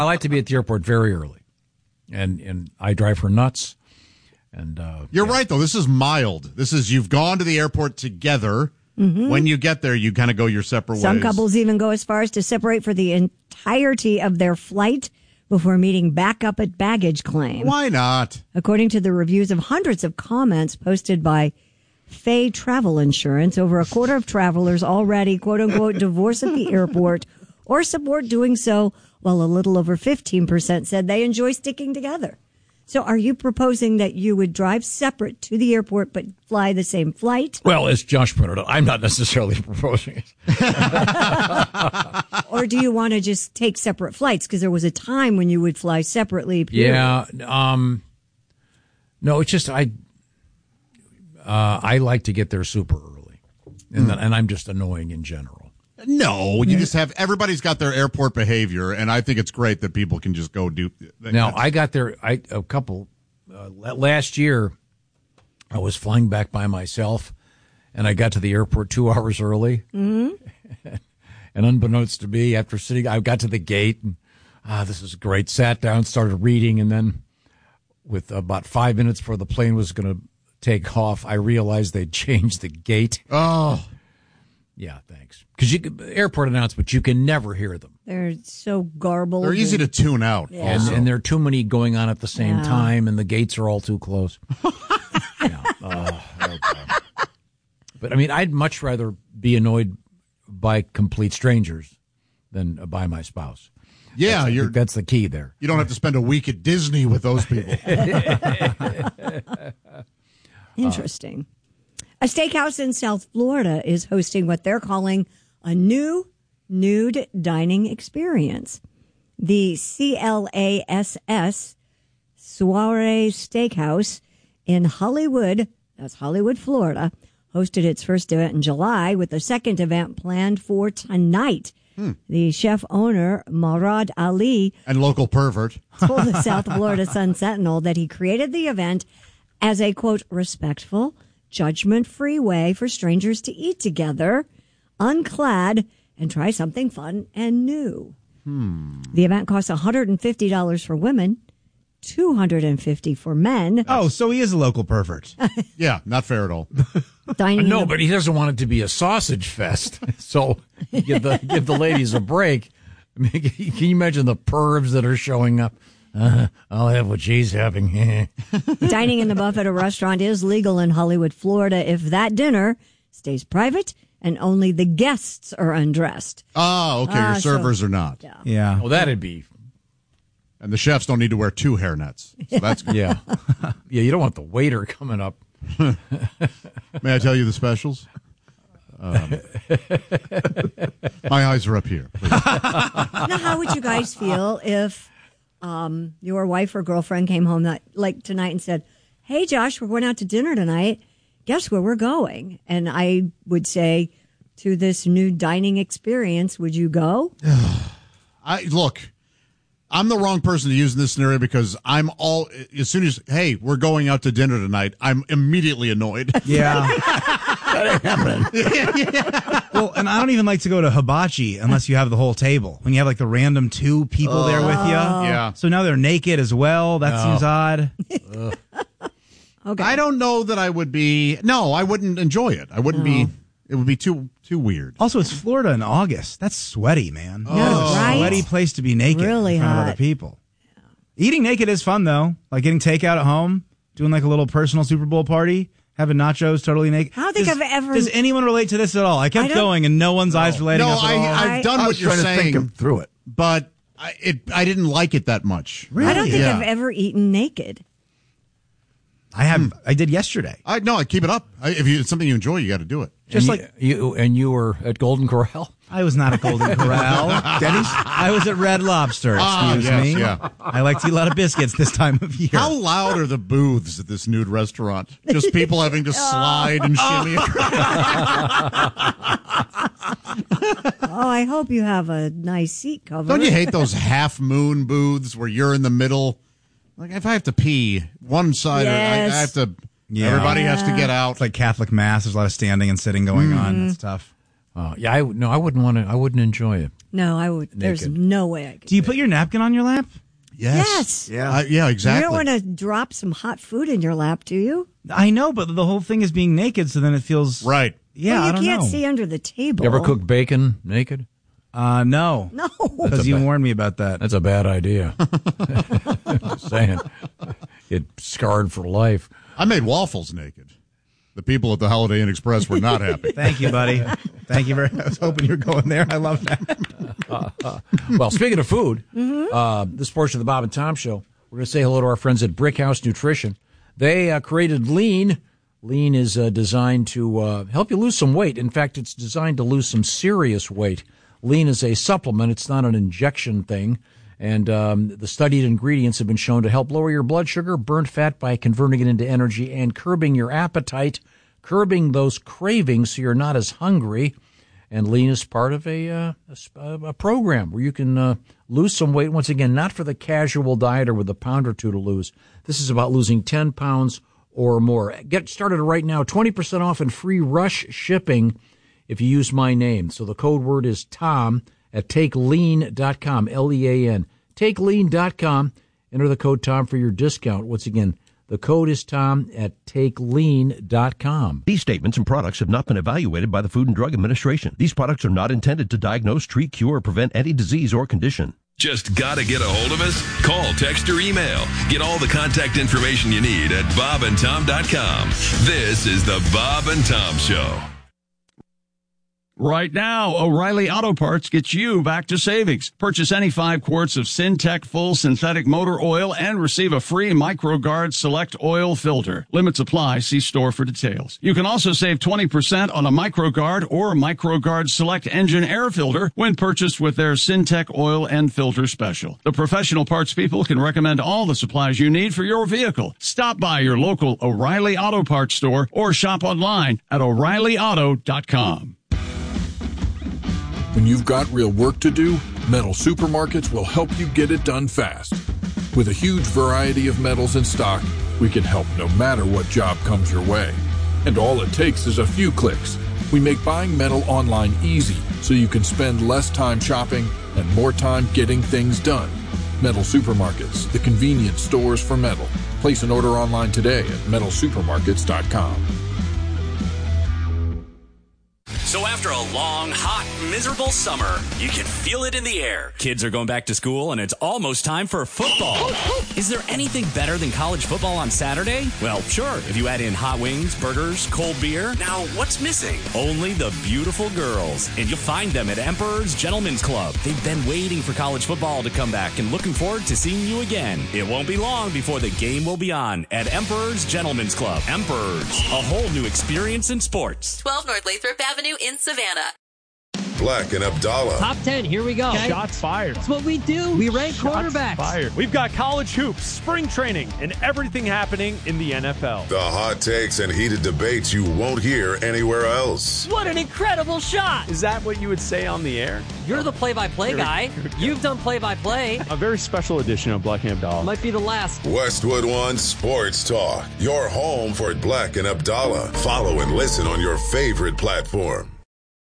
I like to be at the airport very early, and I drive her nuts. And you're right, though. This is mild. This is you've gone to the airport together. Mm-hmm. When you get there, you kind of go your separate ways. Some couples even go as far as to separate for the entirety of their flight before meeting back up at baggage claim. Why not? According to the reviews of hundreds of comments posted by Fay Travel Insurance, over a quarter of travelers already, quote-unquote, divorce at the airport or support doing so, while a little over 15% said they enjoy sticking together. So are you proposing that you would drive separate to the airport but fly the same flight? Well, as Josh pointed out, I'm not necessarily proposing it. Or do you want to just take separate flights? Because there was a time when you would fly separately. Period. Yeah. No, it's just I like to get there super early. And I'm just annoying in general. No, you just have everybody's got their airport behavior, and I think it's great that people can just go do. Now, I got there last year. I was flying back by myself, and I got to the airport 2 hours early. Mm-hmm. And unbeknownst to me, after sitting, I got to the gate, and this is great. Sat down, started reading, and then, with about 5 minutes before the plane was going to take off, I realized they'd changed the gate. Oh. Yeah, thanks. Because airport announcements, you can never hear them. They're so garbled. They're easy to tune out. Yeah. And there are too many going on at the same time, and the gates are all too close. Okay. But, I mean, I'd much rather be annoyed by complete strangers than by my spouse. Yeah, that's the key there. You don't have to spend a week at Disney with those people. Interesting. A steakhouse in South Florida is hosting what they're calling a new nude dining experience. The CLASS Soiree Steakhouse in Hollywood, that's Hollywood, Florida, hosted its first event in July with a second event planned for tonight. The chef owner, Murad Ali, and local pervert, told the South Florida Sun Sentinel that he created the event as a, quote, respectful, judgment-free way for strangers to eat together, unclad, and try something fun and new. The event costs $150 for women, $250 for men. Oh, so he is a local pervert. Yeah, not fair at all. No, but he doesn't want it to be a sausage fest. So give the ladies a break. I mean, can you imagine the pervs that are showing up? I'll have what she's having. Dining in the buffet restaurant is legal in Hollywood, Florida, if that dinner stays private and only the guests are undressed. Oh, okay. Your servers are not. Yeah. Well, that'd be. And the chefs don't need to wear 2 hairnets. So that's good. Yeah. Yeah, you don't want the waiter coming up. May I tell you the specials? My eyes are up here. Now, how would you guys feel if your wife or girlfriend came home tonight and said, "Hey, Josh, we're going out to dinner tonight. Guess where we're going?" And I would say, to this new dining experience, would you go? I'm the wrong person to use in this scenario because as soon as, hey, we're going out to dinner tonight, I'm immediately annoyed. Yeah. That ain't happening. Well, and I don't even like to go to hibachi unless you have the whole table. When you have like the random 2 people there with you. Yeah. So now they're naked as well. That seems odd. Okay. I don't know that I would be. No, I wouldn't enjoy it. I wouldn't be. It would be too weird. Also, it's Florida in August. That's sweaty, man. Oh, yeah, right? Sweaty place to be naked really in front hot. of other people. Yeah. Eating naked is fun, though. Like getting takeout at home, doing like a little personal Super Bowl party, having nachos totally naked. I don't think I've ever... Does anyone relate to this at all? I kept going, and no one's eyes relating up at all. I've done what you're saying. Think through it. But I didn't like it that much. Really? I don't think I've ever eaten naked. I have. I did yesterday. I keep it up. If it's something you enjoy, you got to do it. Just you were at Golden Corral. I was not at Golden Corral. Denny's. I was at Red Lobster. Excuse me. Yeah. I like to eat a lot of biscuits this time of year. How loud are the booths at this nude restaurant? Just people having to slide and shimmy. I hope you have a nice seat cover. Don't you hate those half moon booths where you're in the middle? Like if I have to pee, one side, yes. I have to. Yeah. Everybody has to get out. It's like Catholic Mass. There's a lot of standing and sitting going on. That's tough. I wouldn't want to. I wouldn't enjoy it. No, I would. There's Naked. no way I could. Do you put your napkin on your lap? Yes. Yeah. Yeah, exactly. You don't want to drop some hot food in your lap, do you? I know, but the whole thing is being naked, so then it feels Right. Yeah, well, I don't you can't know. see under the table. You ever cook bacon naked? No. No. Because you warned me about that. That's a bad idea. Just saying. It scarred for life. I made waffles naked. The people at the Holiday Inn Express were not happy. Thank you, buddy. Thank you very much. I was hoping you were going there. I love that. Well, speaking of food, this portion of the Bob and Tom Show, we're going to say hello to our friends at Brick House Nutrition. They created Lean. Lean is designed to help you lose some weight. In fact, it's designed to lose some serious weight. Lean is a supplement. It's not an injection thing. And the studied ingredients have been shown to help lower your blood sugar, burn fat by converting it into energy, and curbing your appetite, curbing those cravings so you're not as hungry. And Lean is part of a program where you can lose some weight. Once again, not for the casual dieter with a pound or two to lose. This is about losing 10 pounds or more. Get started right now. 20% off and free rush shipping if you use my name. So the code word is Tom at TakeLean.com, Lean. TakeLean.com. Enter the code Tom for your discount. Once again, the code is Tom at TakeLean.com. These statements and products have not been evaluated by the Food and Drug Administration. These products are not intended to diagnose, treat, cure, or prevent any disease or condition. Just gotta get a hold of us? Call, text, or email. Get all the contact information you need at bobandtom.com. This is the Bob and Tom Show. Right now, O'Reilly Auto Parts gets you back to savings. Purchase any 5 quarts of Syntec full synthetic motor oil and receive a free MicroGuard Select oil filter. Limits apply. See store for details. You can also save 20% on a MicroGuard or MicroGuard Select engine air filter when purchased with their Syntec oil and filter special. The professional parts people can recommend all the supplies you need for your vehicle. Stop by your local O'Reilly Auto Parts store or shop online at O'ReillyAuto.com. When you've got real work to do, Metal Supermarkets will help you get it done fast. With a huge variety of metals in stock, we can help no matter what job comes your way. And all it takes is a few clicks. We make buying metal online easy so you can spend less time shopping and more time getting things done. Metal Supermarkets, the convenient stores for metal. Place an order online today at metalsupermarkets.com. So after a long, hot, miserable summer, you can feel it in the air. Kids are going back to school, and it's almost time for football. Is there anything better than college football on Saturday? Well, sure, if you add in hot wings, burgers, cold beer. Now, what's missing? Only the beautiful girls. And you'll find them at Emperor's Gentlemen's Club. They've been waiting for college football to come back and looking forward to seeing you again. It won't be long before the game will be on at Emperor's Gentlemen's Club. Emperor's, a whole new experience in sports. 12 North Lathrop Avenue in Savannah. Black and Abdallah. Top 10, here we go. Okay. Shots fired. That's what we do. We rank quarterbacks. Fired. We've got college hoops, spring training, and everything happening in the NFL. The hot takes and heated debates you won't hear anywhere else. What an incredible shot. Is that what you would say on the air? You're the play-by-play guy. You've done play-by-play. A very special edition of Black and Abdallah. Might be the last. Westwood One Sports Talk. Your home for Black and Abdallah. Follow and listen on your favorite platform.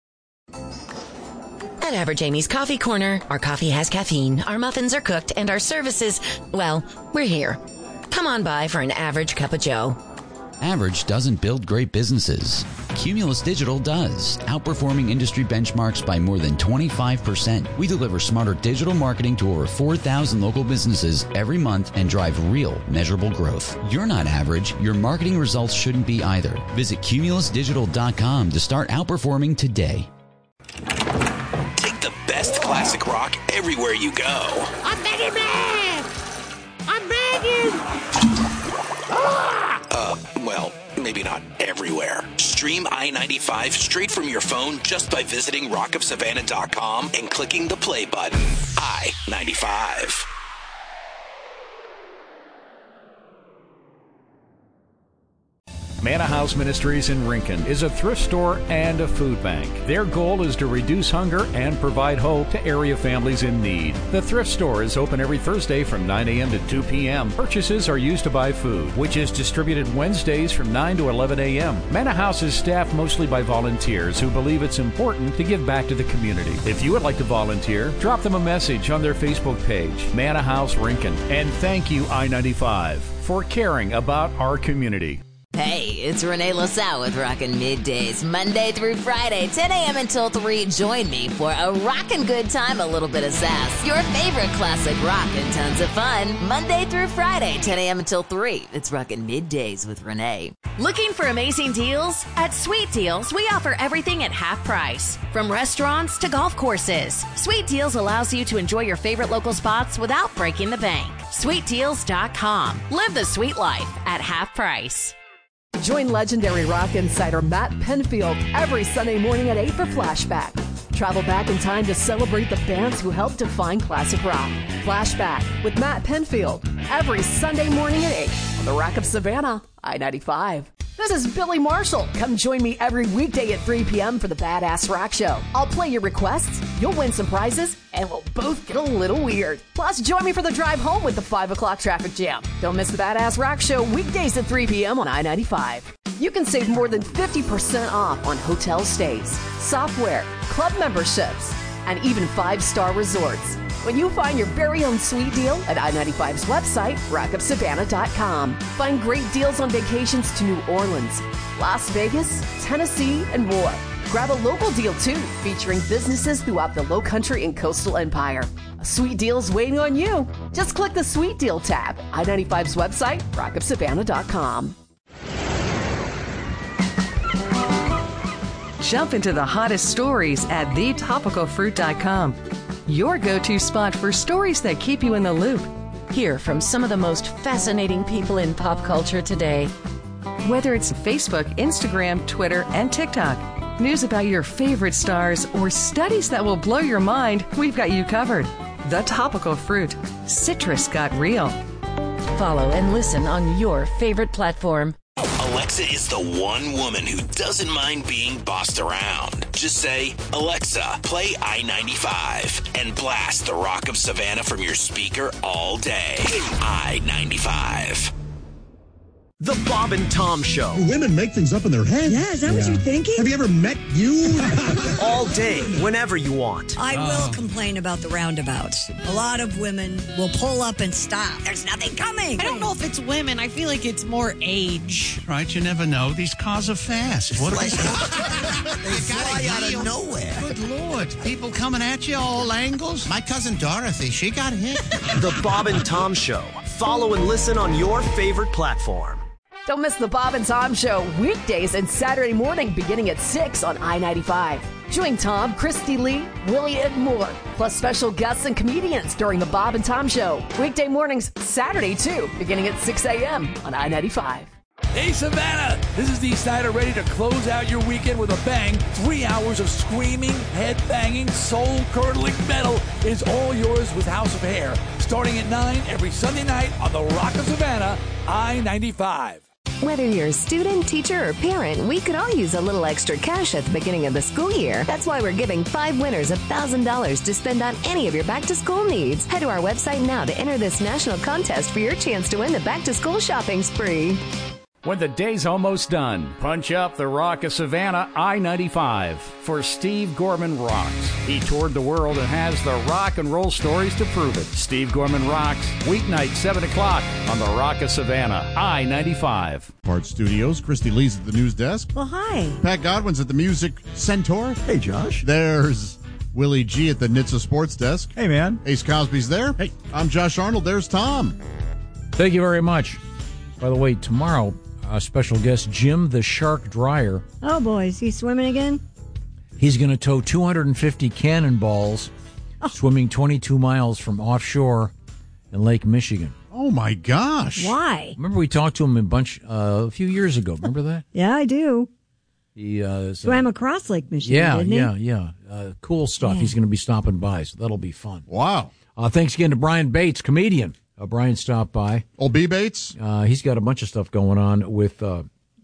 At Average Amy's Coffee Corner, our coffee has caffeine, our muffins are cooked, and our services, well, we're here. Come on by for an average cup of joe. Average doesn't build great businesses. Cumulus Digital does, outperforming industry benchmarks by more than 25%. We deliver smarter digital marketing to over 4,000 local businesses every month and drive real, measurable growth. You're not average. Your marketing results shouldn't be either. Visit cumulusdigital.com to start outperforming today. Take the best classic rock everywhere you go. I'm begging, man! I'm begging! Well, maybe not everywhere. Stream I-95 straight from your phone just by visiting rockofsavannah.com and clicking the play button. I-95. Man Manna House Ministries in Rincon is a thrift store and a food bank. Their goal is to reduce hunger and provide hope to area families in need. The thrift store is open every Thursday from 9 a.m. to 2 p.m. Purchases are used to buy food, which is distributed Wednesdays from 9 to 11 a.m. Manna House is staffed mostly by volunteers who believe it's important to give back to the community. If you would like to volunteer, drop them a message on their Facebook page, Manna House Rincon. And thank you, I-95, for caring about our community. Hey, it's Renee LaSalle with Rockin' Middays, Monday through Friday, 10 a.m. until 3. Join me for a rockin' good time, a little bit of sass, your favorite classic rock, and tons of fun. Monday through Friday, 10 a.m. until 3. It's Rockin' Middays with Renee. Looking for amazing deals? At Sweet Deals, we offer everything at half price. From restaurants to golf courses, Sweet Deals allows you to enjoy your favorite local spots without breaking the bank. SweetDeals.com. Live the sweet life at half price. Join legendary rock insider Matt Penfield every Sunday morning at 8 for Flashback. Travel back in time to celebrate the bands who helped define classic rock. Flashback with Matt Penfield every Sunday morning at 8 on the Rock of Savannah, I-95. This is Billy Marshall. Come join me every weekday at 3 p.m. for the Badass Rock Show. I'll play your requests, you'll win some prizes, and we'll both get a little weird. Plus, join me for the drive home with the 5 o'clock traffic jam. Don't miss the Badass Rock Show weekdays at 3 p.m. on I-95. You can save more than 50% off on hotel stays, software, club memberships, and even 5-star resorts. When you find your very own sweet deal at I-95's website, rockofsavannah.com. Find great deals on vacations to New Orleans, Las Vegas, Tennessee, and more. Grab a local deal, too, featuring businesses throughout the Lowcountry and Coastal Empire. A sweet deal's waiting on you. Just click the Sweet Deal tab. I-95's website, rockofsavannah.com. Jump into the hottest stories at thetopicalfruit.com. Your go-to spot for stories that keep you in the loop. Hear from some of the most fascinating people in pop culture today. Whether it's Facebook, Instagram, Twitter, and TikTok, news about your favorite stars, or studies that will blow your mind, we've got you covered. The Topical Fruit. Citrus got real. Follow and listen on your favorite platform. Alexa is the one woman who doesn't mind being bossed around. Just say, Alexa, play I-95 and blast the Rock of Savannah from your speaker all day. I-95. The Bob and Tom Show. Women make things up in their heads. Yeah, is that what you're thinking? Have you ever met you? All day, whenever you want. I will complain about the roundabouts. A lot of women will pull up and stop. There's nothing coming. I don't know if it's women. I feel like it's more age. Right, you never know. These cars are fast. What they fly out of nowhere. Good Lord. People coming at you all angles. My cousin Dorothy, she got hit. The Bob and Tom Show. Follow and listen on your favorite platform. Don't miss the Bob and Tom Show weekdays and Saturday morning beginning at 6 on I-95. Join Tom, Christy Lee, Willie, and more, plus special guests and comedians during the Bob and Tom Show. Weekday mornings, Saturday too, beginning at 6 a.m. on I-95. Hey, Savannah! This is Dee Snider, ready to close out your weekend with a bang. 3 hours of screaming, head-banging, soul-curdling metal is all yours with House of Hair. Starting at 9 every Sunday night on the Rock of Savannah, I-95. Whether you're a student, teacher, or parent, we could all use a little extra cash at the beginning of the school year. That's why we're giving 5 winners $1,000 to spend on any of your back-to-school needs. Head to our website now to enter this national contest for your chance to win the back-to-school shopping spree. When the day's almost done, punch up the Rock of Savannah I-95 for Steve Gorman Rocks. He toured the world and has the rock and roll stories to prove it. Steve Gorman Rocks, weeknight 7 o'clock on the Rock of Savannah I-95. Part Studios, Christy Lee's at the news desk. Well, hi. Pat Godwin's at the Music Centaur. Hey, Josh. There's Willie G at the NHTSA Sports Desk. Hey, man. Ace Cosby's there. Hey. I'm Josh Arnold. There's Tom. Thank you very much. By the way, tomorrow, special guest Jim the Shark Dryer. Oh, boy. Is he swimming again? He's going to tow 250 cannonballs, swimming 22 miles from offshore in Lake Michigan. Oh, my gosh. Why? Remember we talked to him a few years ago. Remember that? Yeah, I do. He swam across Lake Michigan, didn't he? Yeah. Cool stuff. Yeah. He's going to be stopping by, so that'll be fun. Wow. Thanks again to Brian Bates, comedian. Brian stopped by. Old B. Bates? He's got a bunch of stuff going on with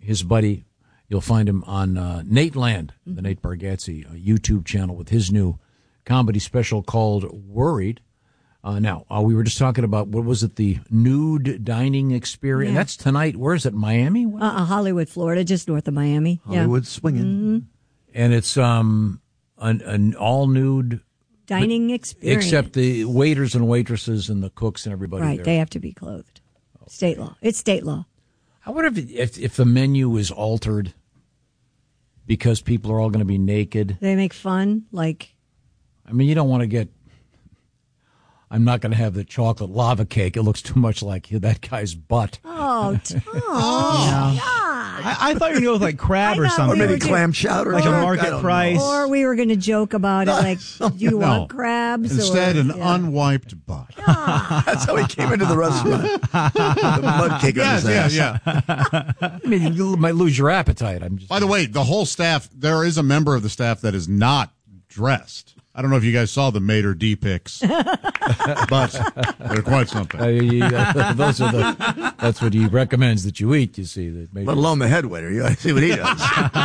his buddy. You'll find him on Nate Land, the Nate Bargatze YouTube channel, with his new comedy special called Worried. Now, we were just talking about, what was it, the nude dining experience? Yeah. That's tonight. Where is it, Miami? Hollywood, Florida, just north of Miami. Hollywood swinging. Mm-hmm. And it's an all-nude dining experience. Except the waiters and waitresses and the cooks and everybody Right, there. they have to be clothed. State law. It's state law. I wonder if the menu is altered because people are all going to be naked. They make fun, like... I mean, you don't want to get... I'm not going to have the chocolate lava cake. It looks too much like that guy's butt. Oh, Tom. I thought you were going to go with like crab or something. Or maybe clam chowder. Like a market price. Or we were going to joke about it, like, do you want crabs? Instead, or, an unwiped butt. That's how he came into the restaurant. The mud cake on his ass. Yeah. I mean, you might lose your appetite. By the way, the whole staff, there is a member of the staff that is not dressed. I don't know if you guys saw the Mater D pics, but they're quite something. That's what he recommends that you eat, you see. Let alone the head waiter. You see what he does.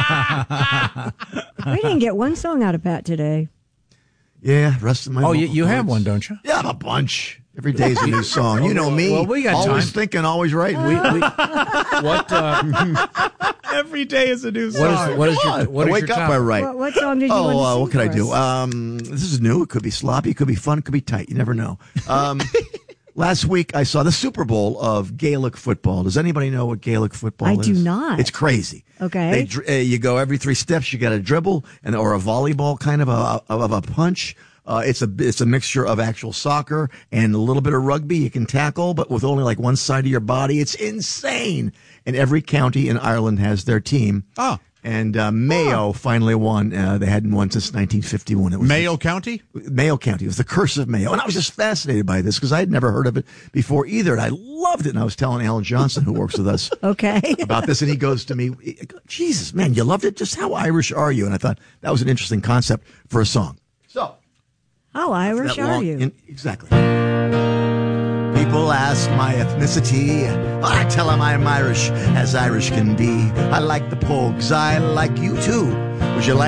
We didn't get one song out of Pat today. Yeah, rest of my Oh, you have one, don't you? Yeah, I have a bunch. Every day's a new song. You know me. Well, we got always time. thinking, always writing. What? Every day is a new song. What is your wake up, topic? I write. What song did you want to sing what could I for do? us? This is new. It could be sloppy. It could be fun. It could be tight. You never know. Last week, I saw the Super Bowl of Gaelic football. Does anybody know what Gaelic football is? I do not. It's crazy. Okay. You go every 3 steps. You got a dribble or a volleyball kind of a punch. It's a mixture of actual soccer and a little bit of rugby. You can tackle, but with only like one side of your body. It's insane. And every county in Ireland has their team. Oh. And Mayo finally won. They hadn't won since 1951. It was Mayo County? Mayo County. It was the curse of Mayo. And I was just fascinated by this because I had never heard of it before either. And I loved it. And I was telling Alan Johnson, who works with us, okay, about this. And he goes to me, Jesus, man, you loved it? Just how Irish are you? And I thought that was an interesting concept for a song. So, how Irish that are long- you? Exactly. People ask my ethnicity. I tell them I'm Irish, as Irish can be. I like the Pogues. I like you too. Would you like